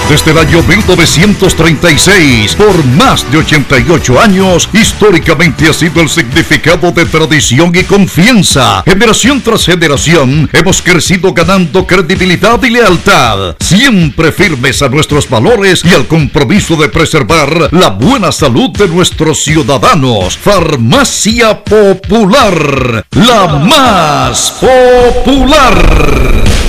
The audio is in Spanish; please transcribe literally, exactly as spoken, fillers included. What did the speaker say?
Desde el año mil novecientos treinta y seis, por más de ochenta y ocho años, históricamente ha sido el significado de tradición y confianza. Generación tras generación, hemos crecido ganando credibilidad y lealtad, siempre firmes a nuestros valores y al compromiso de preservar la buena salud de nuestros ciudadanos. Farmacia Popular, la más popular.